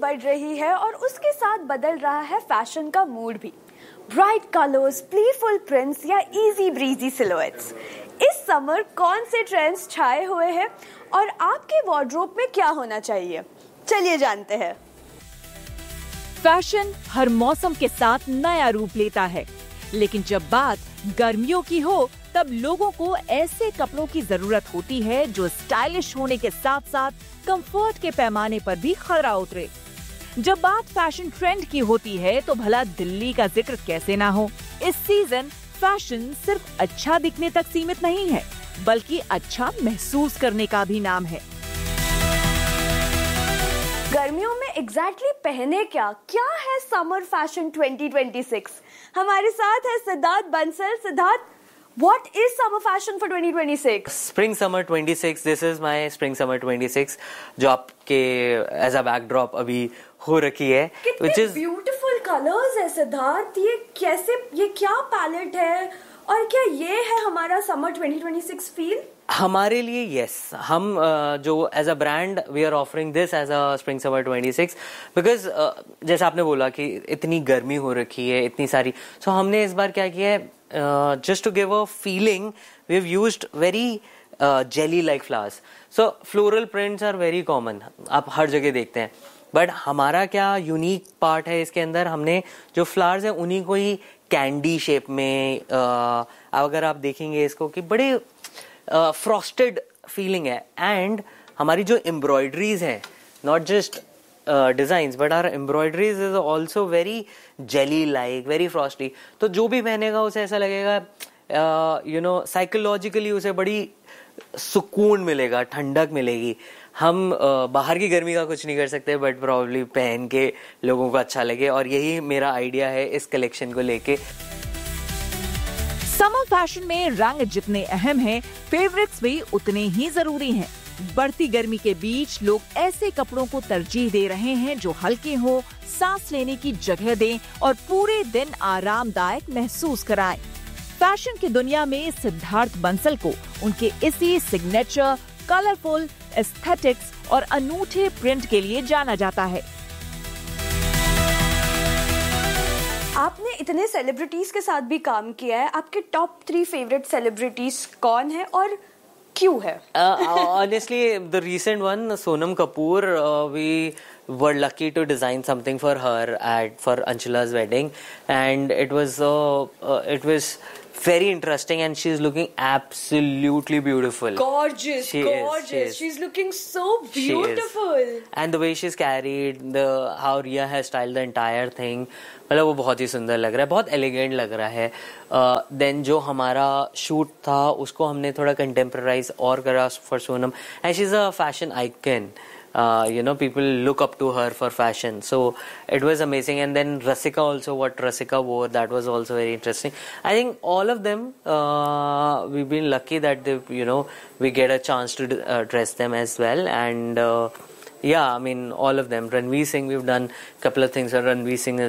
बढ़ रही है और उसके साथ बदल रहा है फैशन का मूड भी। ब्राइट कलर्स, प्लेफुल प्रिंट्स या इजी ब्रीजी सिलुएट्स। इस समर कौन से ट्रेंड्स छाए हुए हैं और आपके वार्डरोब में क्या होना चाहिए, चलिए जानते हैं। फैशन हर मौसम के साथ नया रूप लेता है, लेकिन जब बात गर्मियों की हो तब लोगों को ऐसे कपड़ों की जरूरत होती है जो स्टाइलिश होने के साथ साथ कंफर्ट के पैमाने पर भी खरा उतरे। जब बात फैशन ट्रेंड की होती है तो भला दिल्ली का जिक्र कैसे ना हो। इस सीजन फैशन सिर्फ अच्छा दिखने तक सीमित नहीं है, बल्कि अच्छा महसूस करने का भी नाम है। गर्मियों में एग्जैक्टली पहने क्या है समर फैशन 2026? हमारे साथ है Siddharth Bansal. Siddharth, what is summer fashion for 2026? Spring Summer 26, this is my Spring Summer 26 जो आपके as a backdrop अभी हो रखी है। कितने ब्यूटीफुल कलर्स है सिद्धार्थ, ये क्या पैलेट है और क्या ये है हमारा समर 2026 फील? हमारे लिए यस, हम जो as a brand we are offering this as a spring summer 26 because जैसा आपने बोला कि इतनी गर्मी हो रखी है, इतनी सारी, सो हमने इस बार क्या किया है, just to give a feeling, we've used very jelly-like flowers. So floral prints are very common. आप हर जगह देखते हैं. But हमारा क्या यूनिक पार्ट है इसके अंदर, हमने जो फ्लावर्स हैं उन्हीं को ही कैंडी शेप में, अगर आप देखेंगे इसको कि बड़े फ्रॉस्टेड फीलिंग है. एंड हमारी जो एम्ब्रॉयडरीज हैं, not just designs but are embroideries is also very jelly like, very Frosty. तो जो भी पहनेगा उसे ऐसा लगेगा साइकोलॉजिकली उसे बड़ी सुकून मिलेगा, ठंडक मिलेगी. हम बाहर की गर्मी का कुछ नहीं कर सकते, बट प्रॉब्ली पहन के लोगों को अच्छा लगे, और यही मेरा आइडिया है इस कलेक्शन को लेके. समर फैशन में रंग जितने अहम हैं, फेवरेट्स भी उतने ही जरूरी हैं. बढ़ती गर्मी के बीच लोग ऐसे कपड़ों को तरजीह दे रहे हैं जो हल्के हो, सांस लेने की जगह दें और पूरे दिन आरामदायक महसूस कराएं. फैशन की दुनिया में सिद्धार्थ बंसल को उनके इसी सिग्नेचर, कलरफुल एस्थेटिक्स और अनूठे प्रिंट के लिए जाना जाता है. आपने इतने सेलिब्रिटीज के साथ भी काम किया है, आपके टॉप 3 फेवरेट सेलिब्रिटीज कौन है और क्यों है? Honestly, the recent one, Sonam Kapoor, we were lucky to design something for her for Anshula's wedding, and it was very interesting, and she's looking absolutely beautiful. Gorgeous. She's looking so beautiful. And the way she's carried, how Riya has styled the entire thing, मतलब वो बहुत ही सुंदर लग रहा है, बहुत elegant लग रहा है. देन जो हमारा शूट था उसको हमने थोड़ा कंटेम्परराइज और करा for Sonam, and she is a fashion icon. People look up to her for fashion, so it was amazing. And then Rasika also, what Rasika wore, that was also very interesting. I think all of them, we've been lucky that we get a chance to dress them as well. And yeah, I mean, all of them. Ranveer Singh, we've done a couple of things for Ranveer Singh